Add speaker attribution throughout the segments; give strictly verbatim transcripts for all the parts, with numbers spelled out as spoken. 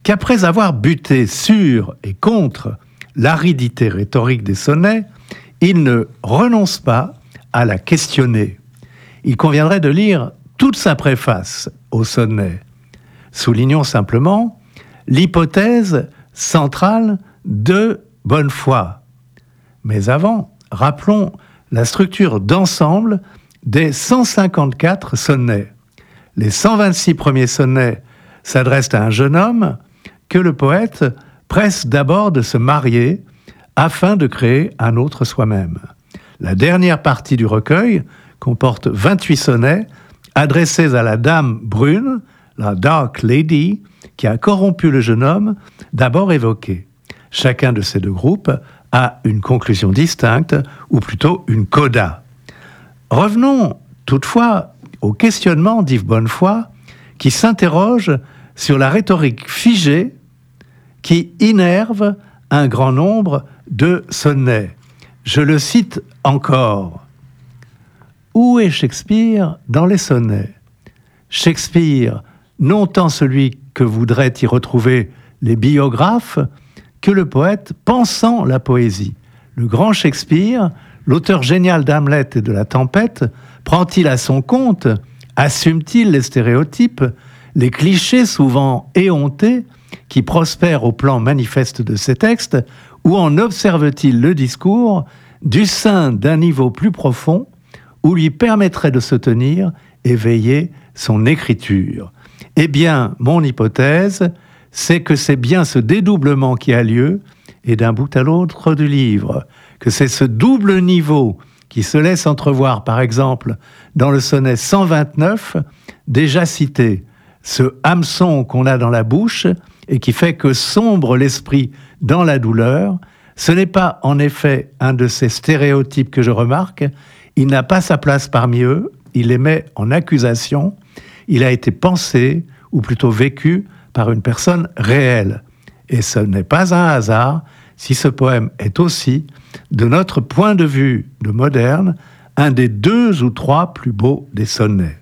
Speaker 1: qu'après avoir buté sur et contre l'aridité rhétorique des sonnets, il ne renonce pas à la questionner. Il conviendrait de lire toute sa préface au sonnet. Soulignons simplement l'hypothèse centrale de Bonnefoy. Mais avant, rappelons la structure d'ensemble des cent cinquante-quatre sonnets. Les cent vingt-six premiers sonnets s'adressent à un jeune homme que le poète presse d'abord de se marier afin de créer un autre soi-même. La dernière partie du recueil comporte vingt-huit sonnets adressés à la dame brune, la Dark Lady, qui a corrompu le jeune homme, d'abord évoqué. Chacun de ces deux groupes a une conclusion distincte, ou plutôt une coda. Revenons toutefois au questionnement d'Yves Bonnefoy, qui s'interroge sur la rhétorique figée qui innerve un grand nombre de sonnets. Je le cite encore. Où est Shakespeare dans les sonnets ? Shakespeare, non tant celui que voudraient y retrouver les biographes, que le poète pensant la poésie. Le grand Shakespeare, l'auteur génial d'Hamlet et de La Tempête, prend-il à son compte, assume-t-il les stéréotypes, les clichés souvent éhontés qui prospèrent au plan manifeste de ses textes, ou en observe-t-il le discours du sein d'un niveau plus profond où lui permettrait de se tenir et veiller son écriture ? Eh bien, mon hypothèse, c'est que c'est bien ce dédoublement qui a lieu, et d'un bout à l'autre du livre, que c'est ce double niveau qui se laisse entrevoir, par exemple, dans le sonnet cent vingt-neuf, déjà cité, ce hameçon qu'on a dans la bouche et qui fait que sombre l'esprit dans la douleur. Ce n'est pas, en effet, un de ces stéréotypes que je remarque. Il n'a pas sa place parmi eux, il les met en accusation. Il a été pensé, ou plutôt vécu, par une personne réelle. Et ce n'est pas un hasard si ce poème est aussi, de notre point de vue de moderne, un des deux ou trois plus beaux des sonnets.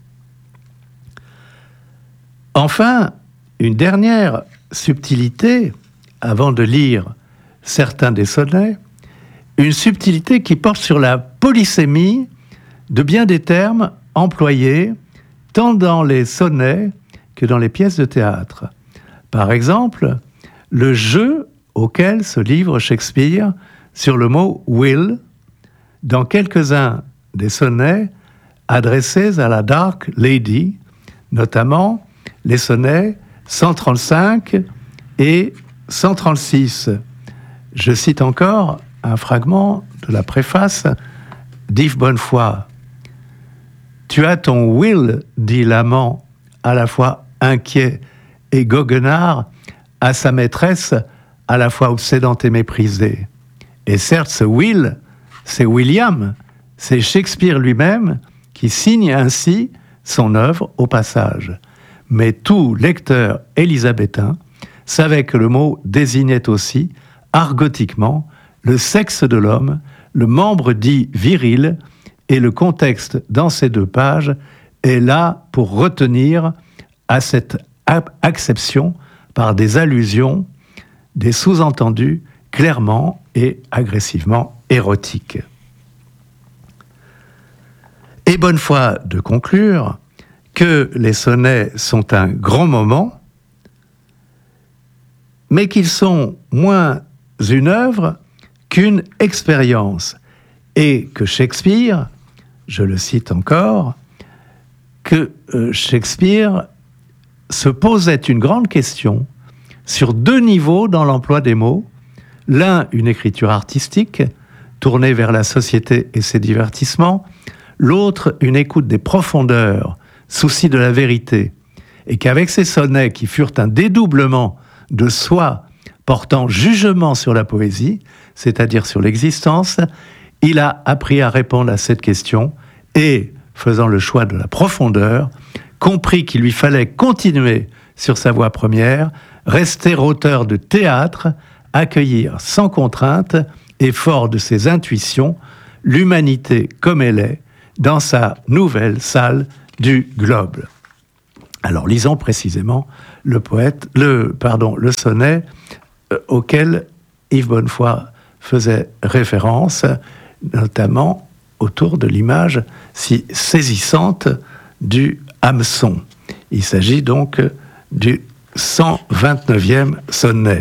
Speaker 1: Enfin, une dernière subtilité, avant de lire certains des sonnets, une subtilité qui porte sur la polysémie de bien des termes employés tant dans les sonnets que dans les pièces de théâtre. Par exemple, le jeu auquel se livre Shakespeare sur le mot « will » dans quelques-uns des sonnets adressés à la Dark Lady, notamment les sonnets cent trente-cinq et cent trente-six. Je cite encore un fragment de la préface d'Yves Bonnefoy. « Tu as ton will, dit l'amant, à la fois inquiet et goguenard, à sa maîtresse, à la fois obsédante et méprisée. Et certes, ce will, c'est William, c'est Shakespeare lui-même qui signe ainsi son œuvre au passage. Mais tout lecteur élisabétain savait que le mot désignait aussi, argotiquement, le sexe de l'homme, le membre dit viril, et le contexte dans ces deux pages est là pour retenir à cette acception par des allusions, des sous-entendus clairement et agressivement érotiques. Et Bonnefoy de conclure que les sonnets sont un grand moment, mais qu'ils sont moins une œuvre qu'une expérience, et que Shakespeare, je le cite encore, que euh, Shakespeare se posait une grande question sur deux niveaux dans l'emploi des mots. L'un, une écriture artistique, tournée vers la société et ses divertissements. L'autre, une écoute des profondeurs, souci de la vérité. Et qu'avec ces sonnets qui furent un dédoublement de soi portant jugement sur la poésie, c'est-à-dire sur l'existence, il a appris à répondre à cette question et, faisant le choix de la profondeur, compris qu'il lui fallait continuer sur sa voie première, rester auteur de théâtre, accueillir sans contrainte et fort de ses intuitions l'humanité comme elle est dans sa nouvelle salle du globe. Alors, lisons précisément le poète, le, pardon, le sonnet euh, auquel Yves Bonnefoy faisait référence, notamment autour de l'image si saisissante du hameçon. Il s'agit donc du cent vingt-neuvième sonnet.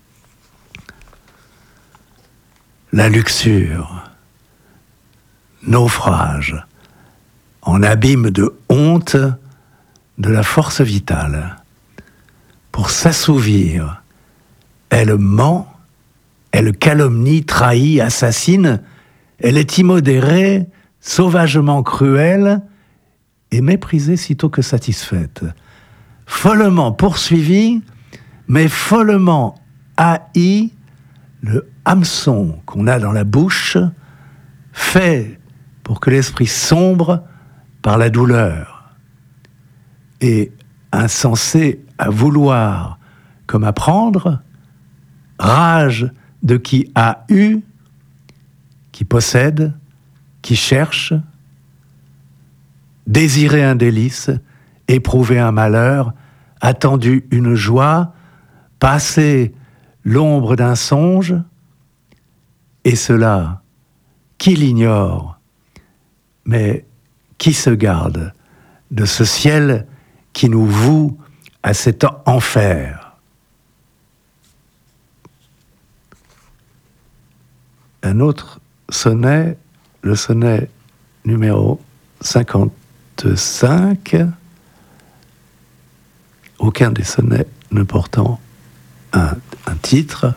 Speaker 1: La luxure, naufrage, en abîme de honte de la force vitale. Pour s'assouvir, elle ment, elle calomnie, trahit, assassine, elle est immodérée, sauvagement cruelle et méprisée sitôt que satisfaite. Follement poursuivie, mais follement haï, le hameçon qu'on a dans la bouche fait pour que l'esprit sombre par la douleur. Et insensé à vouloir comme à prendre, rage de qui a eu, qui possède, qui cherche, désirer un délice, éprouver un malheur, attendu une joie, passer l'ombre d'un songe, et cela, qui l'ignore, mais qui se garde de ce ciel qui nous voue à cet enfer. Un autre sonnet, le sonnet numéro cinquante-cinq, aucun des sonnets ne portant un, un titre.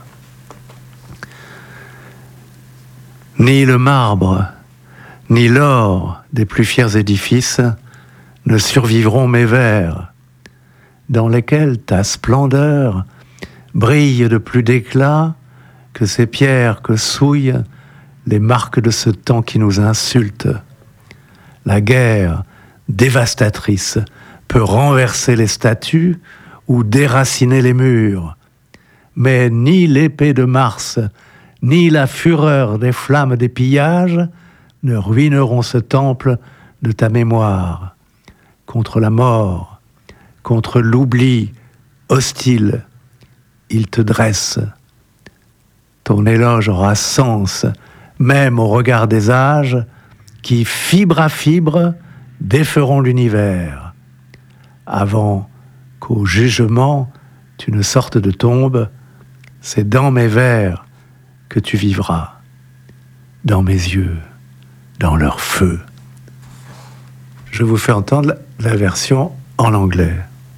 Speaker 1: Ni le marbre, ni l'or des plus fiers édifices ne survivront mes vers, dans lesquels ta splendeur brille de plus d'éclat que ces pierres que souillent les marques de ce temps qui nous insulte. La guerre dévastatrice peut renverser les statues ou déraciner les murs, mais ni l'épée de Mars, ni la fureur des flammes des pillages ne ruineront ce temple de ta mémoire. Contre la mort, contre l'oubli hostile, il te dresse. Ton éloge aura sens, même au regard des âges, qui, fibre à fibre, déferont l'univers, avant qu'au jugement tu ne sortes de tombe. C'est dans mes vers que tu vivras, dans mes yeux, dans leur feu. Je vous fais entendre la version en anglais.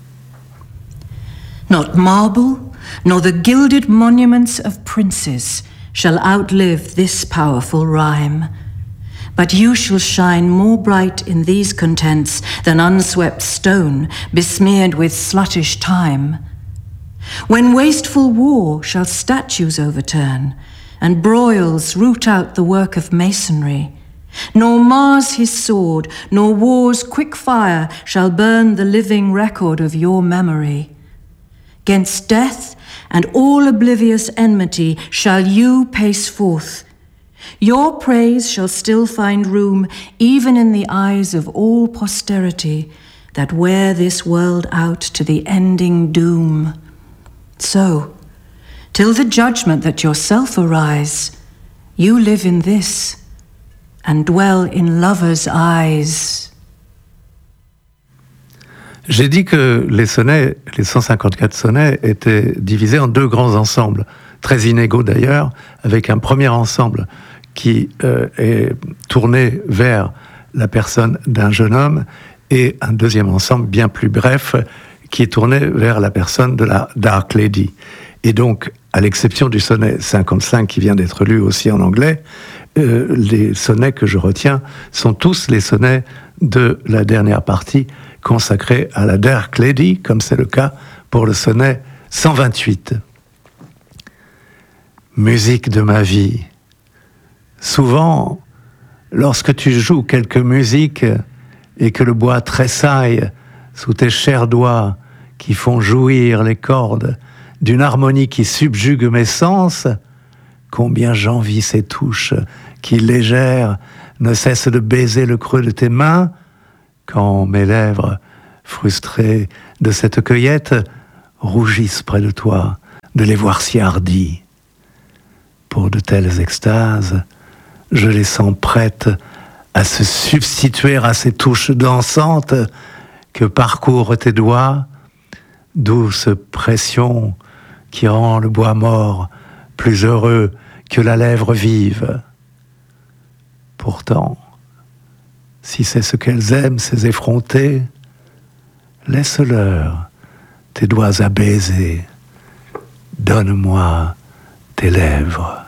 Speaker 2: Not marble, nor the gilded monuments of princes shall outlive this powerful rhyme. But you shall shine more bright in these contents than unswept stone besmeared with sluttish time. When wasteful war shall statues overturn, and broils root out the work of masonry, nor Mars his sword, nor war's quick fire shall burn the living record of your memory. 'Gainst death and all oblivious enmity shall you pace forth. Your praise shall still find room even in the eyes of all posterity that wear this world out to the ending doom. So, till the judgment that yourself arise, you live in this and dwell in lovers' eyes.
Speaker 1: J'ai dit que les sonnets, les cent cinquante-quatre sonnets, étaient divisés en deux grands ensembles, très inégaux d'ailleurs, avec un premier ensemble qui euh, est tourné vers la personne d'un jeune homme et un deuxième ensemble bien plus bref qui est tourné vers la personne de la Dark Lady. Et donc, à l'exception du sonnet cinquante-cinq qui vient d'être lu aussi en anglais, euh, les sonnets que je retiens sont tous les sonnets de la dernière partie consacrée à la Dark Lady, comme c'est le cas pour le sonnet cent vingt-huit. Musique de ma vie. Souvent, lorsque tu joues quelques musiques et que le bois tressaille sous tes chers doigts qui font jouir les cordes d'une harmonie qui subjugue mes sens, combien j'envie ces touches qui, légères, ne cessent de baiser le creux de tes mains, quand mes lèvres frustrés de cette cueillette, rougissent près de toi de les voir si hardis. Pour de telles extases, je les sens prêtes à se substituer à ces touches dansantes que parcourent tes doigts, douce pression qui rend le bois mort plus heureux que la lèvre vive. Pourtant, si c'est ce qu'elles aiment, ces effrontés, laisse-leur tes doigts à baiser, donne-moi tes lèvres.